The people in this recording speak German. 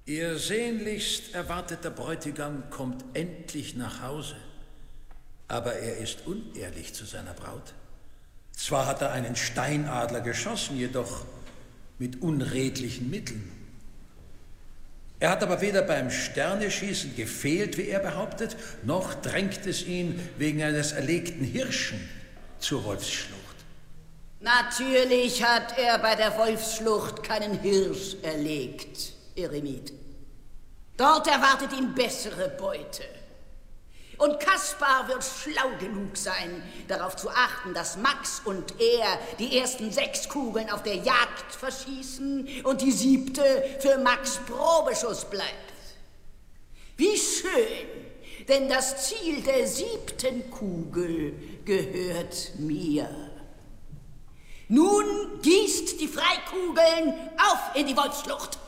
Ihr sehnlichst erwarteter Bräutigam kommt endlich nach Hause, aber er ist unehrlich zu seiner Braut. Zwar hat er einen Steinadler geschossen, jedoch mit unredlichen Mitteln. Er hat aber weder beim Sterneschießen gefehlt, wie er behauptet, noch drängt es ihn wegen eines erlegten Hirschen zur Wolfsschlucht. Natürlich hat er bei der Wolfsschlucht keinen Hirsch erlegt, Eremit. Dort erwartet ihn bessere Beute. Und Kaspar wird schlau genug sein, darauf zu achten, dass Max und er die ersten 6 Kugeln auf der Jagd verschießen und die 7. für Max Probeschuss bleibt. Wie schön, denn das Ziel der 7. Kugel gehört mir. Nun gießt die Freikugeln auf in die Wolfsschlucht.